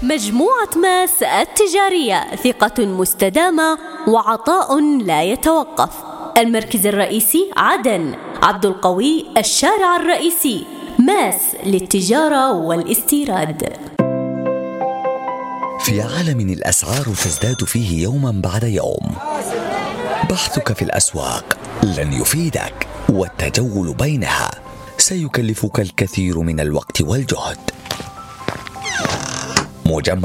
مجموعة ماس التجارية، ثقة مستدامة وعطاء لا يتوقف. المركز الرئيسي عدن، عبد القوي الشارع الرئيسي. ماس للتجارة والاستيراد. في عالم الأسعار تزداد فيه يوما بعد يوم، بحثك في الأسواق لن يفيدك، والتجول بينها سيكلفك الكثير من الوقت والجهد.